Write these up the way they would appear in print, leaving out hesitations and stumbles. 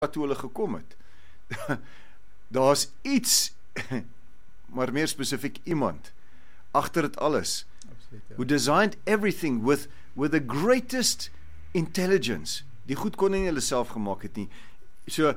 toe hulle gekom het. Daar's iets, maar meer spesifiek iemand, agter dit alles, who designed everything with the greatest intelligence. Die goed kon nie hulle self gemaak het nie. So,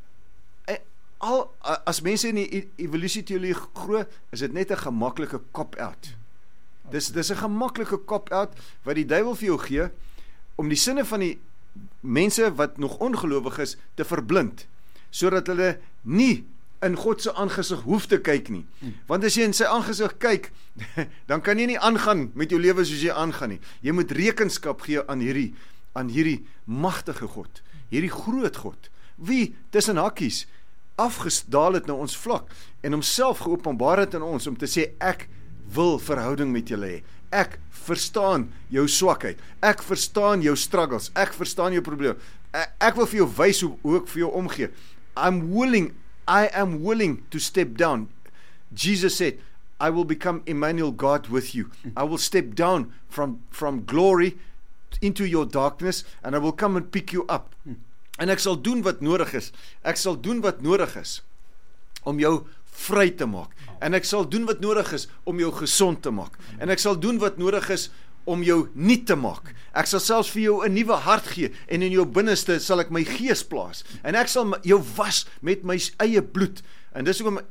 as mense in die evolusie-teorie glo, is dit net 'n gemaklike cop-out. Dis 'n gemaklike cop-out wat die duiwel vir jou gee, om die sinne van die mense wat nog ongelowig is, te verblind, sodat hulle nie in God se aangesig hoef te kyk nie. Want as jy in sy aangesig kyk, dan kan jy nie aangaan met jou lewe soos jy aangaan nie. Jy moet rekenskap gee aan hierdie magtige God, hierdie groot God, wie tussen hakkies afgesdaal het na ons vlak, en homself geopenbaar het in ons, om te sê, ek wil verhouding met julle hê. Ek verstaan jou swakheid. Ek verstaan jou struggles. Ek verstaan jou probleem. Ek wil vir jou wys hoe ek vir jou omgee. I am willing to step down. Jesus said, I will become Emmanuel, God with you. I will step down from glory into your darkness, and I will come and pick you up. En ek sal doen wat nodig is. Ek sal doen wat nodig is om jou vry te maak. En ek sal doen wat nodig is om jou gesond te maak. En ek sal doen wat nodig is om jou nuut te maak. Ek sal selfs vir jou 'n nuwe hart gee, en in jou binneste sal ek my gees plaas. En ek sal jou was met my eie bloed. En dis hoekom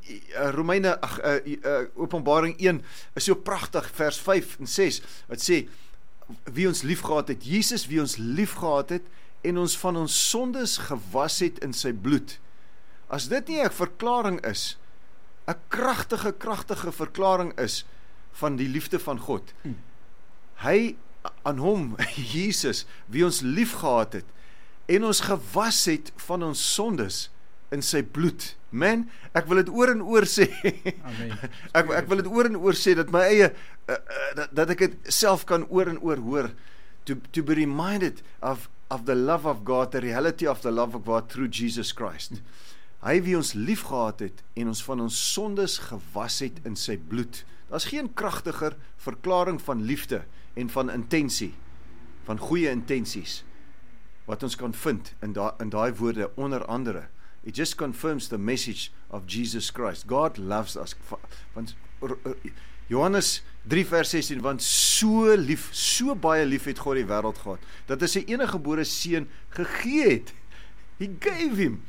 Openbaring 1 is so pragtig, vers 5 en 6, wat sê, wie ons liefgehad het, Jesus wie ons liefgehad het, en ons van ons sondes gewas het in sy bloed. As dit nie 'n verklaring is, 'n kragtige verklaring is van die liefde van God. Hy, aan hom, Jesus, wie ons liefgehad het, en ons gewas het van ons sondes in sy bloed. Man, ek wil dit oor en oor sê. Amen. Ek wil dit oor en oor sê, dat my eie, dat ek dit self kan oor en oor hoor, to be reminded of the love of God, the reality of the love of God through Jesus Christ. Hy wie ons liefgehad het, en ons van ons sondes gewas het in sy bloed. Daar is geen kragtiger verklaring van liefde, en van intensie, van goeie intensies, wat ons kan vind in daai woorde, onder andere. It just confirms the message of Jesus Christ. God loves us. Want Johannes 3 vers 16, want so baie lief het God die wêreld gehad, dat hy sy enige gebore seun gegee het. He gave him.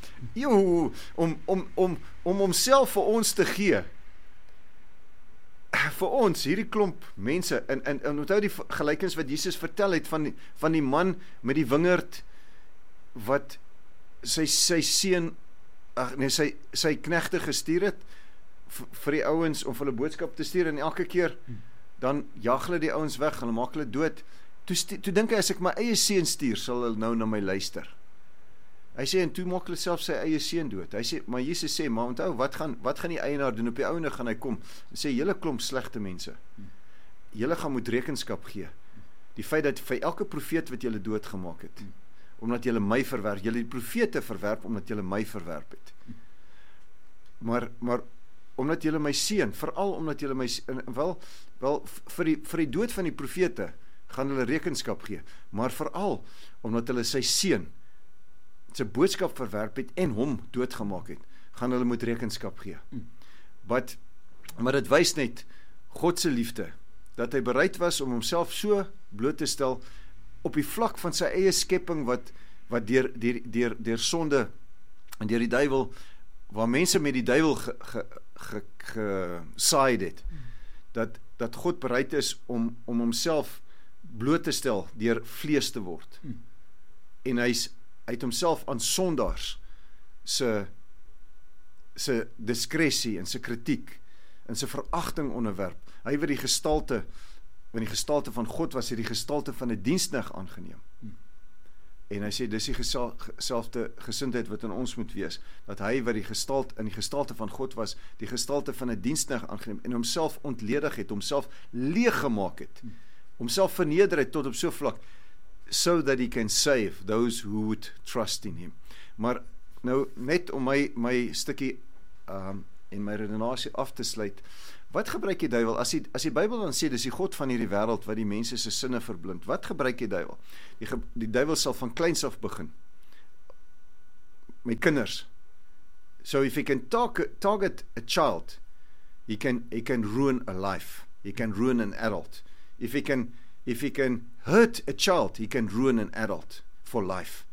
Om homself vir ons te gee. Vir ons, hierdie klomp mense, en onthou die gelykenis wat Jesus vertel het, van die man met die wingerd, wat sy seun, sy knegte gestuur het, vir die ouens, om hulle boodskap te stuur, en elke keer, dan jag hulle die ouens weg, hulle maak hulle dood. Toe dink hy, as ek my eie seun stuur, sal hulle nou na my luister. Hy sê, en toe maak hulle self sy eie seun dood. Hy sê, maar Jesus sê, maar onthou, wat gaan die eienaar doen? Op die ouene gaan hy kom, en sê, julle klomp slegte mense, julle gaan moet rekenskap gee. Die feit dat vir elke profeet wat julle doodgemaak het, omdat julle my verwerp, julle die profete verwerp, omdat julle my verwerp het. Maar omdat julle my seun, veral omdat julle my, wel, vir die dood van die profete, gaan hulle rekenskap gee, maar veral, omdat hulle sy seun, sy boodskap verwerp het, en hom doodgemaak het, gaan hulle moet rekenskap gee. Maar dit wys net, God se liefde, dat hy bereid was om homself so bloot te stel, op die vlak van sy eie skepping, wat deur sonde, en deur die duiwel, waar mense met die duiwel gesaaid het, dat God bereid is om homself bloot te stel, deur vlees te word. En hy het homself aan sondaars se diskresie en sy kritiek en sy veragting onderwerp. Hy wat die gestalte van God was, het die gestalte van 'n diensknegt aangeneem. En hy sê, dis die selfde gesindheid wat in ons moet wees, dat hy wat in die gestalte van God was, die gestalte van 'n diensknegt aangeneem, en homself ontledig het, homself leeg gemaak het, homself verneder het tot op so vlak, so that he can save those who would trust in him. Maar nou, net om my stukkie en my redenasie af te sluit, wat gebruik die duiwel, as die Bybel dan sê, dis die God van hierdie wêreld, wat die mense se sinne verblind, wat gebruik die duiwel? Die duiwel sal van kleins af begin. met kinders. So if he can target a child, he can ruin a life. He can ruin an adult. If he can hurt a child, he can ruin an adult for life.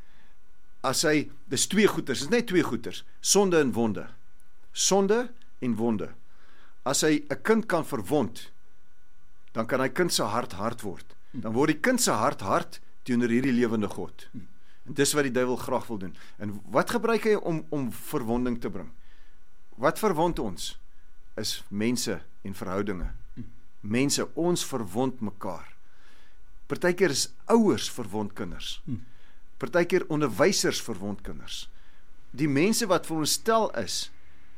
As hy, dis twee goeters, dis net twee goeters, sonde en wonde. Sonde en wonde. As hy 'n kind kan verwond, dan kan hy kind se hart hard word. Dan word die kind se hart teenoor hierdie lewende God. En dis wat die duiwel graag wil doen. En wat gebruik hy om verwonding te bring? Wat verwond ons? Is mense en verhoudinge. Mense, ons verwond mekaar. Partykeer is ouers verwond kinders. Partykeer onderwysers verwond kinders. Die mense wat veronderstel is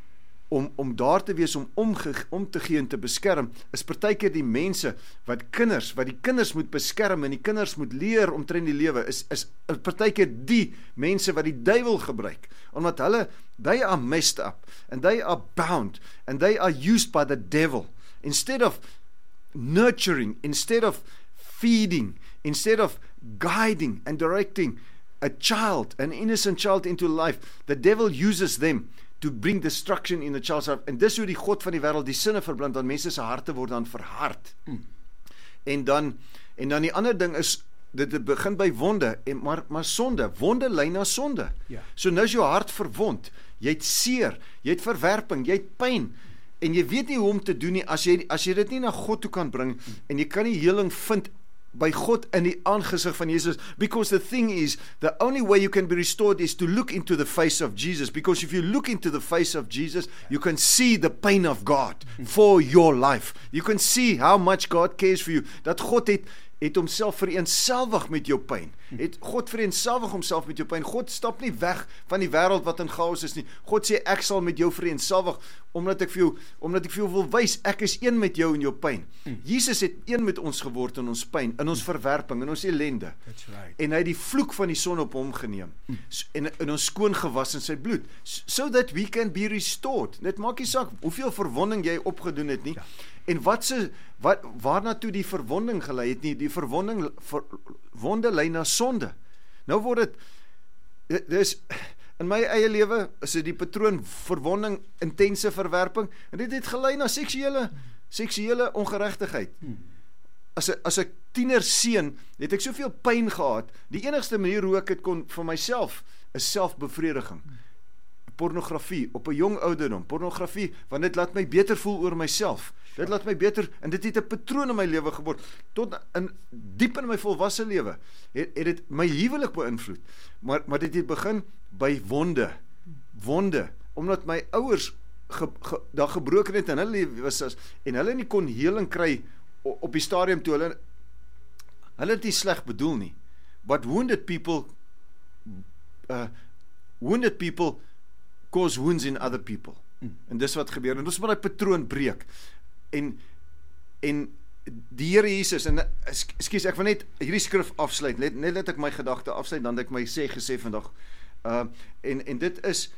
om daar te wees, om te gee en te beskerm, is partykeer die mense wat die kinders moet beskerm en die kinders moet leer omtrent die lewe, is partykeer die mense wat die duiwel gebruik, omdat they are messed up, and they are bound, and they are used by the devil, instead of nurturing, instead of feeding, instead of guiding and directing an innocent child into life, the devil uses them to bring destruction in the child's heart. En dis hoe die God van die wêreld die sinne verblind, dan mense se harte word dan verhard. En dan die ander ding is, dit begin by wonde, maar sonde, wonde lei na sonde. Ja. So nou is jou hart verwond, jy het seer, jy het verwerping, jy het pyn, en jy weet nie hoe om te doen nie, as jy dit nie na God toe kan bring, en jy kan nie heling vind by God in die aangesig van Jesus, because the thing is, the only way you can be restored is to look into the face of Jesus, because if you look into the face of Jesus, you can see the pain of God for your life. You can see how much God cares for you, dat God het homself vereenselwig met jou pyn. Het God vereenselwig homself met jou pyn. God stap nie weg van die wêreld wat in chaos is nie. God sê, ek sal met jou vereenselwig, omdat ek vir jou wil wys, ek is een met jou in jou pyn. Jesus het een met ons geword in ons pyn, in ons verwerping, in ons ellende. That's right. En hy het die vloek van die son op hom geneem, en ons skoon gewas in sy bloed, so that we can be restored. Dit maak nie saak hoeveel verwonding jy opgedoen het nie, en waarna toe die verwonding gelei het nie, die wonde lei na sonde. Nou word dis in my eie lewe, is dit die patroon verwonding, intense verwerping, en dit het gelei na seksuele ongeregtigheid. As 'n tiener seun, het ek soveel pyn gehad, die enigste manier hoe ek dit kon vir myself, is selfbevrediging. Pornografie, op 'n jong ouderdom, pornografie, want dit laat my beter voel oor myself. Dit laat my beter, en dit het 'n patroon in my lewe geword, tot diep in my volwasse lewe, het dit my huwelik beïnvloed, maar dit het begin by wonde, omdat my ouers daar gebroken het in hulle lewe, en hulle nie kon heling kry op die stadium toe, hulle het nie sleg bedoel nie, but wounded people cause wounds in other people, en dis wat gebeur, en ons moet die patroon breek, en die Here Jesus, en ekskuus, ek wil net hierdie skrif afsluit, net dat ek my gedagte afsluit, dan dat ek my gesê vandag, en dit is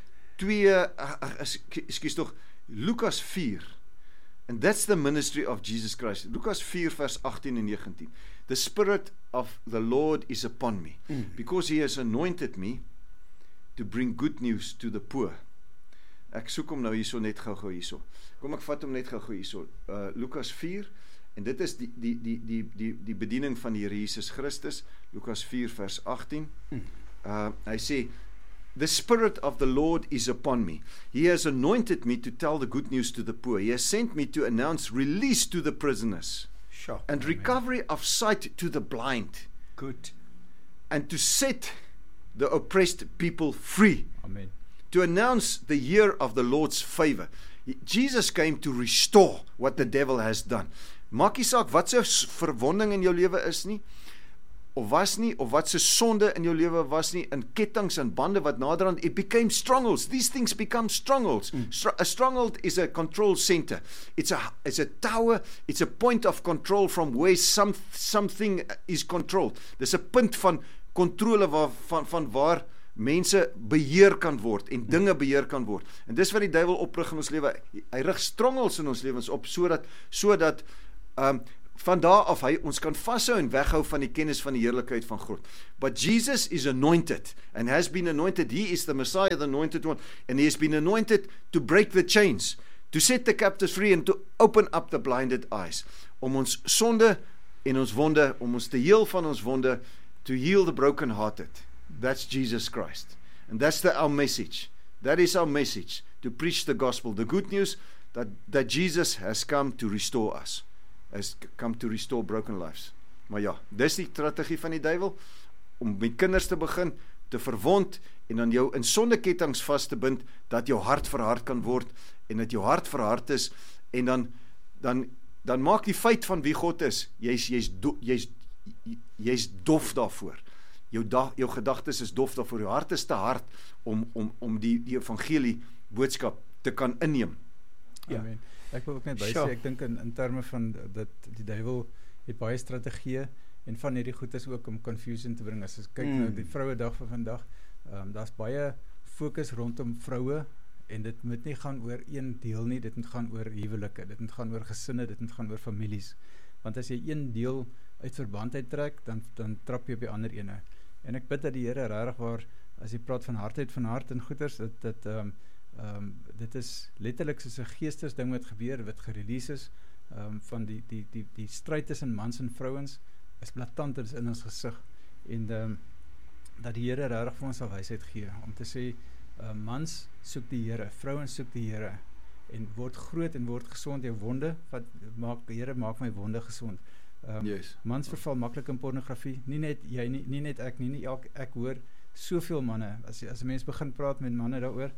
Lukas 4, and that's the ministry of Jesus Christ, Lukas 4 vers 18 en 19, the Spirit of the Lord is upon me, because he has anointed me to bring good news to the poor. Ek soek hom nou hierso net gou hierso. Kom ek vat hom net gou hierso. Lukas 4, en dit is die bediening van die Here Jesus Christus, Lukas 4 vers 18. Hy sê, the Spirit of the Lord is upon me. He has anointed me to tell the good news to the poor. He has sent me to announce release to the prisoners, Sure. and recovery of sight to the blind, Good. and to set the oppressed people free, Amen. to announce the year of the Lord's favor. Jesus came to restore what the devil has done. Maak nie saak wat se verwonding in jou lewe is nie, of was nie, of wat se sonde in jou lewe was nie, in kettinge en bande wat naderhand, it became strongholds. These things become strongholds. A stronghold is a control center. It's a tower, it's a point of control from where something is controlled. Dis 'n punt van kontrole van waar mense beheer kan word en dinge beheer kan word. En dis wat die duiwel oprig in ons lewe. Hy rig strongholds in ons lewens op sodat van daar af, hy ons kan vashou en weghou van die kennis van die heerlikheid van God. But Jesus is anointed, and has been anointed. He is the Messiah, the anointed one, and he has been anointed to break the chains, to set the captives free, and to open up the blinded eyes. Om ons sonde en ons wonde, om ons te heel van ons wonde, to heal the brokenhearted. That's Jesus Christ. And that's our message. That is our message, to preach the gospel, the good news that Jesus has come to restore us, has come to restore broken lives. Maar ja, dis die strategie van die duiwel, om met kinders te begin, te verwond, en dan jou in sondekettinge vas te bind, dat jou hart verhard kan word, en dat jou hart verhard is, en dan maak die feit van wie God is, jy's dof daarvoor. Jou gedagtes is dof daarvoor, jou hart is te hard om die evangelie boodskap te kan inneem. Ja. Amen. Ek wil ook net bysê, ek dink in terme van dat die duiwel het baie strategieë, en van hierdie goed is ook om confusion te bring. As jy kyk na die vrouedag van vandag, daar's baie fokus rondom vroue, en dit moet nie gaan oor een deel nie, dit moet gaan oor huwelike, dit moet gaan oor gesinne, dit moet gaan oor families. Want as jy een deel uit verband uittrek, dan trap jy op die ander ene. En ek bid dat die Here regtig waar, as jy praat van hardheid van hart en goeders, dit is letterlik soos 'n geestesding wat gebeur, wat gerelease is, van die stryd tussen mans en vrouens, is blaatant, is in ons gesig, en dat die Here regtig vir ons sal wysheid gee, om te sê, mans soek die Here, vrouens soek die Here, en word groot en word gesond, jou wonde, die Here maak my wonde gesond. Yes. Mans verval maklik in pornografie, nie net jy nie, nie net ek nie, ek hoor soveel manne, as 'n mens begin praat met manne daaroor,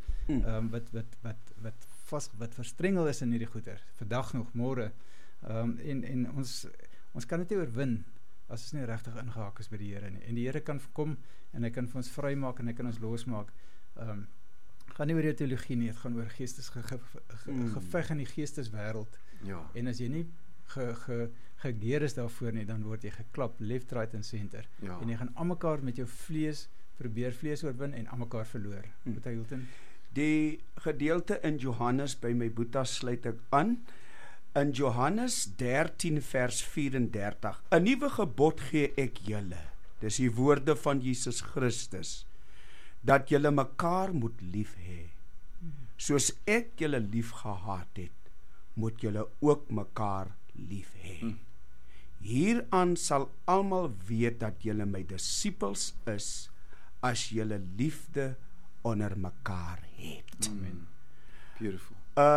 wat verstrengel is in hierdie goeder, vandag nog, môre, en ons kan dit nie oorwin, as ons nie regtig ingehaak is by die Here nie, en die Here kan kom, en hy kan vir ons vry maak, en hy kan ons losmaak. Gaan nie oor jou teologie nie, het gaan oor geveg in die geesteswêreld, ja. En as jy nie gegeer is daarvoor nie, dan word jy geklap, left, right en center, ja. En jy gaan almekaar met jou vlees, probeer vlees oorwin, en almekaar verloor. Boeta Hilton? Die gedeelte in Johannes, by my boeta sluit ek aan, in Johannes 13 vers 34, 'n nuwe gebod gee ek julle, dis die woorde van Jesus Christus, dat julle mekaar moet lief hê, soos ek julle lief gehad het, moet julle ook mekaar lief hê. Hieraan sal almal weet dat julle my disippels is, as julle liefde onder mekaar het. Amen. Beautiful.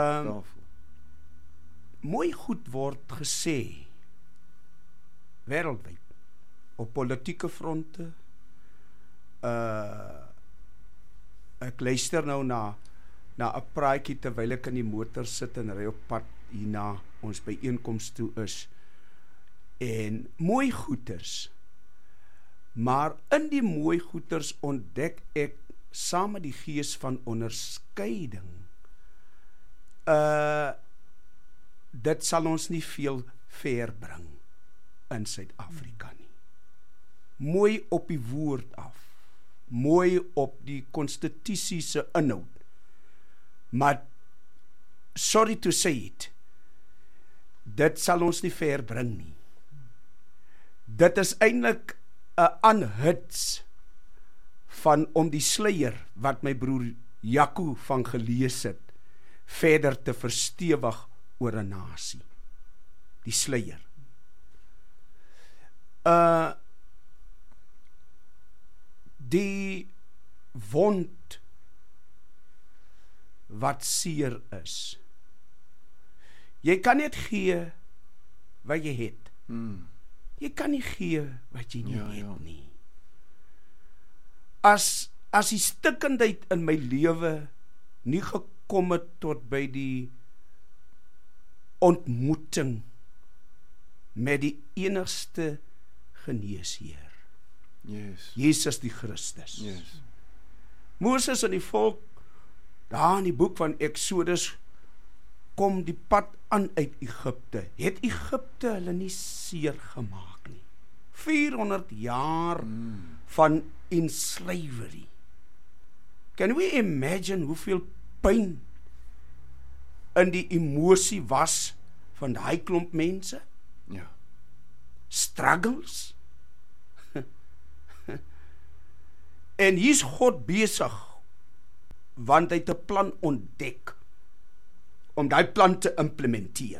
Mooi goed word gesê, wêreldwyd, op politieke fronte. Ek luister nou na 'n praatjie terwyl ek in die motor sit en ry op pad hier na ons byeenkoms toe is, en mooi goeters, maar in die mooi goeters ontdek ek saam met die gees van onderskeiding, dit sal ons nie veel ver bring in Suid-Afrika nie. Mooi op die woord af, mooi op die konstitusie se inhoud, maar sorry to say it, dit sal ons nie ver bring nie. Dit is eintlik 'n aanhits van om die sluier wat my broer Jaco van gelees het, verder te verstewig oor 'n nasie. Die sluier. Die wond wat seer is. Jy kan net gee wat jy het. Jy kan nie gee wat jy nie het nie. As die stikkendheid in my lewe nie gekom het tot by die ontmoeting met die enigste geneesheer, Jesus die Christus. Moses en die volk, daar in die boek van Exodus, kom die pad aan uit Egipte. Het Egipte hulle nie seer gemaak nie. 400 jaar van in slavery. Can we imagine hoeveel pyn in die emosie was van daai klomp mense? Ja. struggles. En hier's God besig, want hy het 'n plan ontdek, om daai plan te implementeer.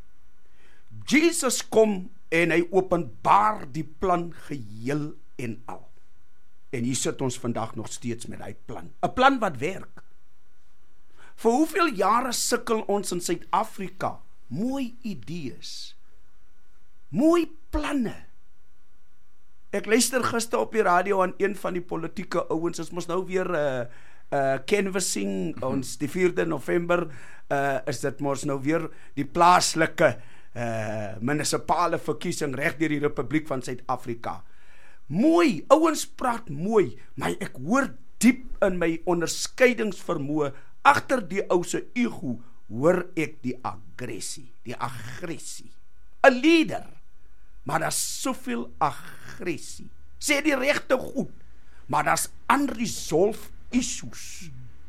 Jesus kom en hy openbaar die plan geheel en al. En hier sit ons vandag nog steeds met daai plan. 'n Plan wat werk. Vir hoeveel jare sukkel ons in Suid-Afrika? Mooi idees. Mooi planne. Ek luister gister op die radio aan een van die politieke ouens, is mos nou weer canvassing, ons die 4de November, is dit mos nou weer die plaaslike munisipale verkiesing reg deur die Republiek van Suid-Afrika. Mooi, ouens praat mooi, maar ek hoor diep in my onderskeidingsvermoë, agter die ou se ego, hoor ek die aggressie. 'n Leader, maar daar's soveel aggressie. Sê die regte goed, maar daar's unresolved issues.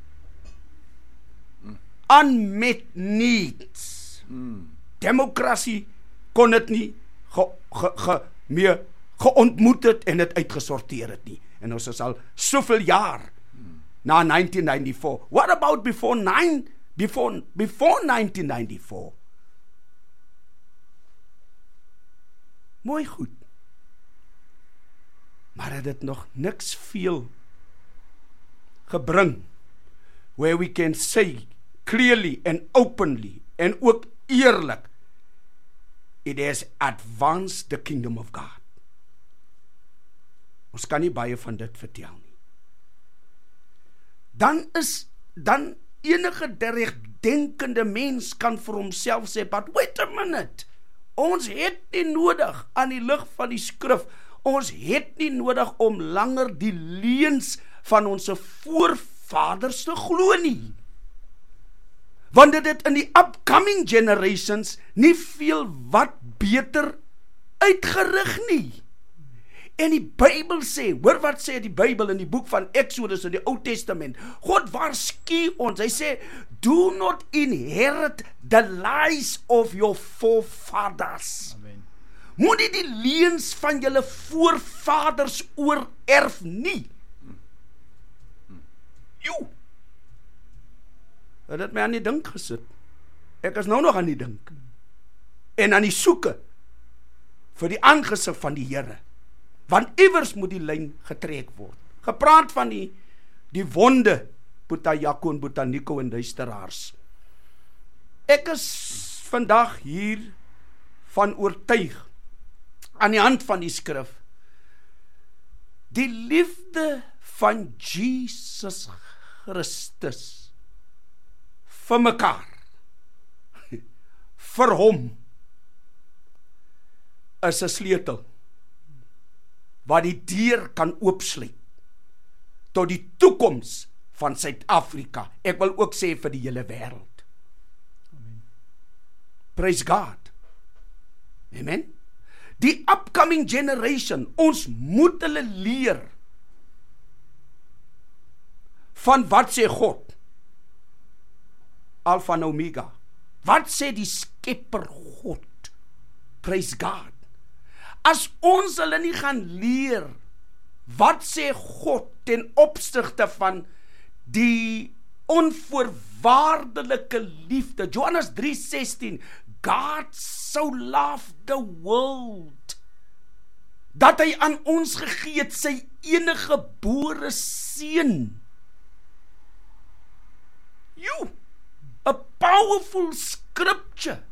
Unmet needs. Demokrasie kon dit nie meer geontmoet het en dit uitgesorteer het nie. En ons is al soveel jaar na 1994. What about before 1994? Mooi goed. Maar het dit nog niks veel gebring, where we can say clearly and openly, en ook eerlik, it has advanced the kingdom of God. Ons kan nie baie van dit vertel nie. Dan enige regdenkende mens kan vir homself sê, but wait a minute, ons het nie nodig aan die lig van die skrif, ons het nie nodig om langer die leuns van ons voorvaders te glo nie. Want dit het in die upcoming generations nie veel wat beter uitgerig nie. En die Bybel sê, hoor wat sê die Bybel in die boek van Exodus in die Ou Testament, God waarsku ons, hy sê, do not inherit the lies of your forefathers. Amen. Moet nie die leuns van julle voorvaders oorerf nie. Het het my aan die dink gesit. Ek is nou nog aan die dink. En aan die soeke vir die aangesig van die Here. Want iewers moet die lyn getrek word. Gepraat van die wonde, Boeta Jaco en Boeta Nico en luisteraars. Ek is vandag hier van oortuig, aan die hand van die skrif, die liefde van Jesus Christus vir mekaar, vir hom, is 'n sleutel wat die deur kan oopsluit tot die toekoms van Suid-Afrika. Ek wil ook sê vir die hele wêreld. Amen. Praise God. Amen. Die upcoming generation, ons moet hulle leer van wat sê God, Alpha en Omega. Wat sê die skepper God? Praise God. As ons hulle nie gaan leer, wat sê God ten opsigte van die onvoorwaardelike liefde? Johannes 3:16, God so loved the world, dat hy aan ons gegee het sy enige gebore seun. A powerful scripture.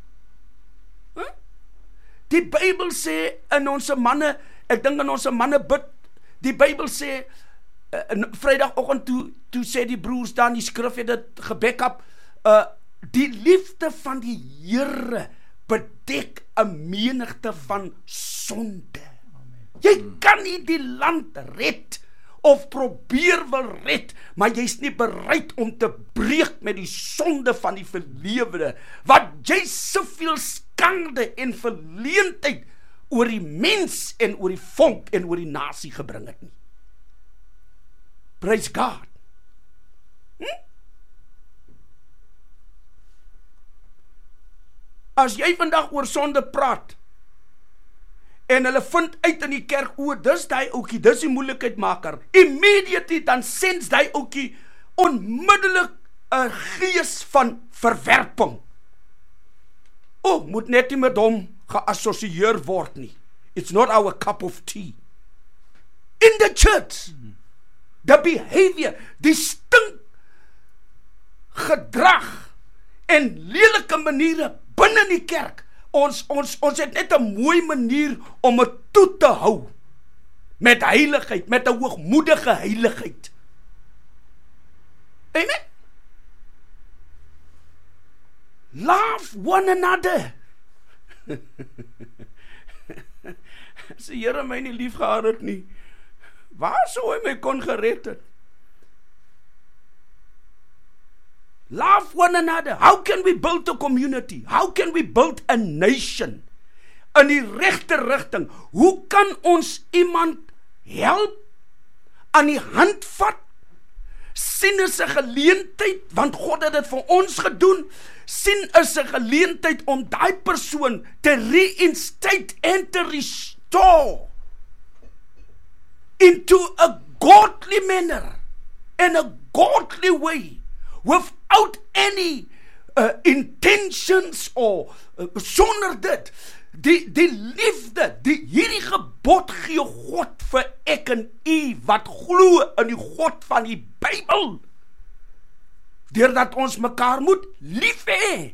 Die Bybel sê in ons manne, ek dink in ons manne bid, die Bybel sê, Vrydagoggend toe sê die broers daar in die skrif het dit gebackup, die liefde van die Here bedek 'n menigte van sonde. Amen. Jy kan nie die land red of probeer wil red, maar jy's nie bereid om te breek met die sonde van die verlewende, wat jy soveel skande en verleentheid oor die mens en oor die volk en oor die nasie gebring het nie. Praise God. As jy vandag oor sonde praat, en hulle vind uit in die kerk, dis die oukie, dis die moeilikheidmaker. Immediately dan sens die oukie onmiddellik 'n gees van verwerping. Moet net nie met hom geassosieer word nie. It's not our cup of tea. In the church, the behavior, die stink gedrag en lelike maniere binne die kerk. Ons het net 'n mooi manier om dit toe te hou. Met heiligheid, met 'n hoogmoedige heiligheid. Amen. Love one another. As die Here my nie lief gehad het nie, waar sou hy my kon gered het? Love one another. How can we build a community? How can we build a nation? In die regte rigting. Hoe kan ons iemand help, aan die hand vat, sien is 'n geleentheid, want God het dit vir ons gedoen, sien is 'n geleentheid om daai persoon te reinstate and to restore into a godly manner, in a godly way, without any intentions or sonder dit, die liefde, hierdie gebod gee God vir ek en u wat glo in die God van die Bybel, deurdat ons mekaar moet lief hê.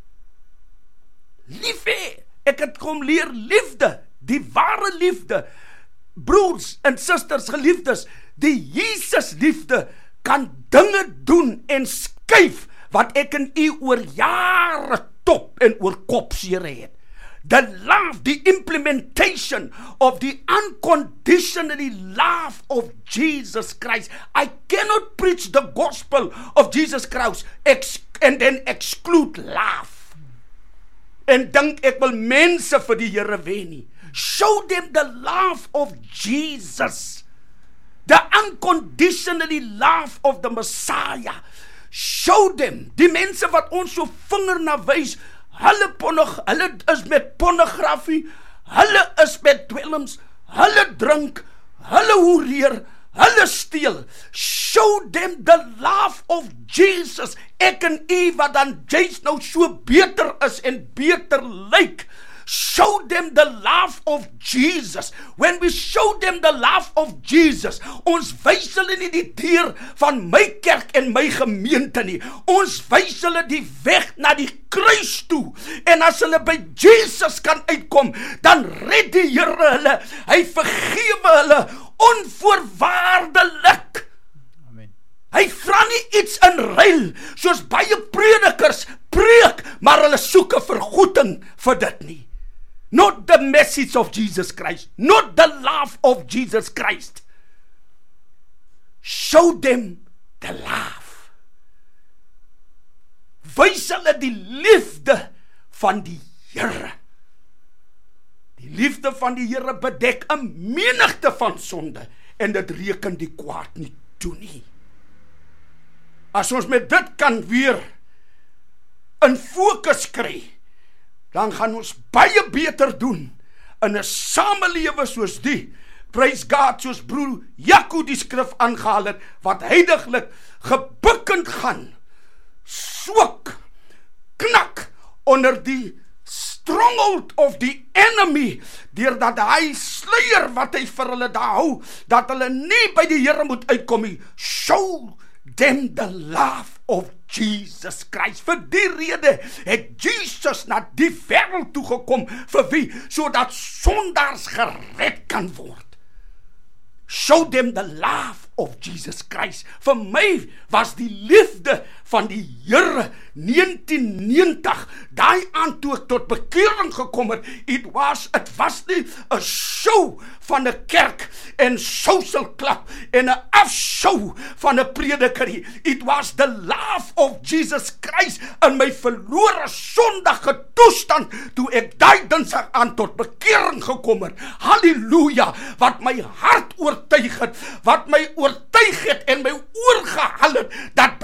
Lief hê. Ek het kom leer liefde, die ware liefde, broers en susters, geliefdes, die Jesus liefde kan dinge doen en skuif wat ek en u oor jare top en oor kop seer het. The love, the implementation of the unconditionally love of Jesus Christ. I cannot preach the gospel of Jesus Christ and then exclude love. En dink ek wil mense vir die Here wen nie. Show them the love of Jesus. The unconditionally love of the Messiah. Show them, die mense wat ons so vinger na wys, hulle is met pornografie, hulle is met dwelms, hulle drink, hulle hoereer, hulle steel. Show them the love of Jesus. Ek en u wat dan juist nou so beter is en beter lyk. Show them the love of Jesus. When we show them the love of Jesus, ons wys hulle nie die deur van my kerk en my gemeente nie. Ons wys hulle die weg na die kruis toe. En as hulle by Jesus kan uitkom, dan red die Here hulle. Hy vergewe hulle onvoorwaardelik. Amen. Hy vra nie iets in ruil, soos baie predikers preek, maar hulle soek 'n vergoeding vir dit nie. Not the message of Jesus Christ, not the love of Jesus Christ. Show them the love. Wys hulle die liefde van die Here. Die liefde van die Here bedek 'n menigte van sonde en dit reken die kwaad nie toe nie. As ons met dit kan weer in fokus kry, dan gaan ons baie beter doen in 'n samelewe soos die, praise God, soos broer Jaco die skrif aangehaal het, wat heiliglik gebukkend gaan, swak, knak onder die stronghold of the enemy, deurdat hy sluier wat hy vir hulle daar hou, dat hulle nie by die Here moet uitkom nie. Show them the love of Jesus Christ. Vir die rede het Jesus na die wêreld toe gekom, vir wie? Sodat sondaars gered kan word. Show them the love of Jesus Christ. Vir my was die liefde van die Here 1990, daai aan toe ek tot bekering gekom het, it was nie 'n show van 'n kerk en social club en 'n afshow van 'n prediker. It was the love of Jesus Christ in my verlore sondige toestand toe ek daai dinsdag aan tot bekering gekom het. Halleluja, wat my hart oortuig het, wat my oortuig het en my oorgehaal het, dat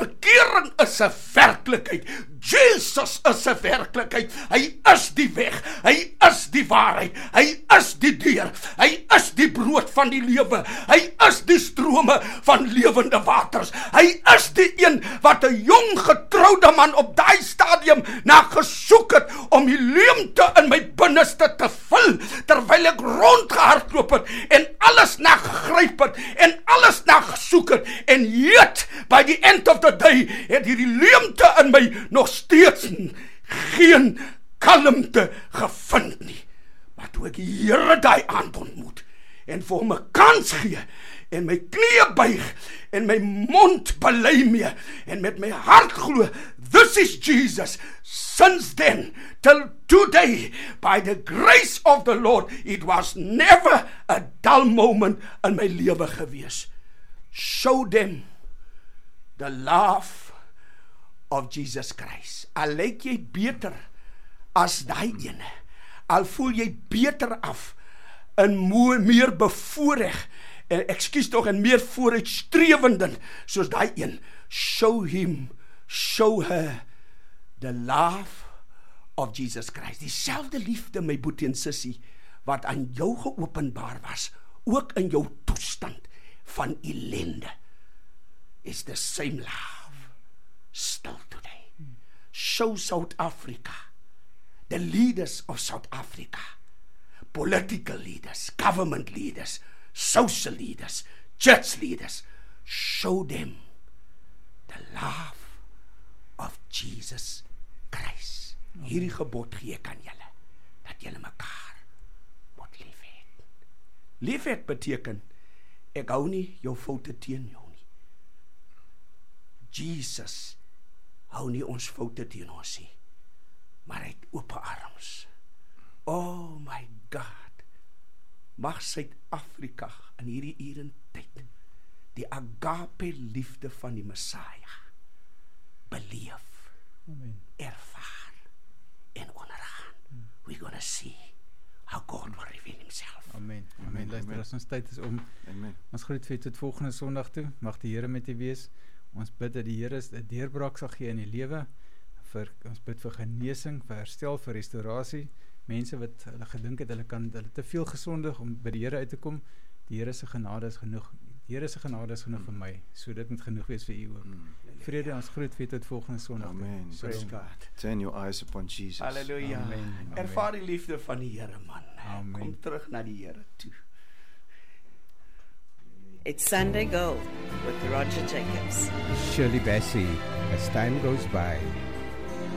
verkering is 'n werklikheid. Jesus is 'n werklikheid. Hy is die weg, hy is die waarheid, hy is die deur, hy is die brood van die lewe, hy is die strome van lewende waters, hy is die een wat 'n jong getroude man op daai stadium na gesoek het om die leemte in my binneste te vul, terwyl ek rondgehardloop het en alles na gegryp het en alles na gesoek het, en yet by the end of the day het hierdie leemte in my nog steeds geen kalmte gevind nie. Maar toe ek die Here daai aand ontmoet en vir hom 'n kans gee en my knieë buig en my mond bely mee en met my hart glo, this is Jesus. Since then till today, by the grace of the Lord, it was never a dull moment in my lewe gewees. Show them the love of Jesus Christ. Al lyk jy beter as daai ene, al voel jy beter af en meer bevoorreg, en meer vooruitstrewend soos daai een. Show him, show her the love of Jesus Christ. Dieselfde liefde, my boetie en sussie, wat aan jou geopenbaar was, ook in jou toestand van ellende, is the same love still today. Show South Africa, the leaders of South Africa, political leaders, government leaders, social leaders, church leaders, show them the love of Jesus Christ. Hierdie gebod gee ek aan julle, dat julle mekaar moet lief hê. Lief hê beteken, ek hou nie jou foute teen jou nie. Jesus hou nie ons foute teen ons nie, maar hy het oop arms. Oh my God, mag Suid-Afrika in hierdie uur en tyd die agape liefde van die Messiah beleef, ervaar en ondergaan. We're gonna see how God will reveal himself. Amen. Amen. Luister, as ons tyd is om. Amen. Ons groet vir tot volgende Sondag toe. Mag die Here met u wees. Ons bid dat die Here 'n deurbraak sal gee in die lewe. Ons bid vir genesing, vir herstel, vir restaurasie. Mense wat hulle gedink het hulle te veel gesondig om by die Here uit te kom. Die Here se genade is genoeg. Die Here se genade is genoeg vir my. So dit moet genoeg wees vir u ook. Vrede, ons groet vir tot volgende Sondag. Amen. Praise God. Turn your eyes upon Jesus. Halleluja. Amen. Ervaar die liefde van die Here, man. Amen. Kom terug na die Here toe. It's Sunday Gold with Roger Jacobs. Shirley Bassey, as time goes by,